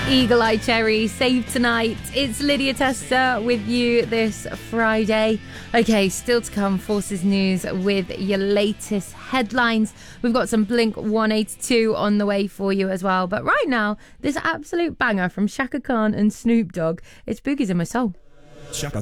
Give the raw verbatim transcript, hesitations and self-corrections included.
Eagle Eye Cherry, Save Tonight. It's Lydia Tester with you this Friday. Okay, still to come, Forces News with your latest headlines. We've got some Blink one eighty-two on the way for you as well. But right now, this absolute banger from Shaka Khan and Snoop Dogg. It's Boogies in My Soul. Shaka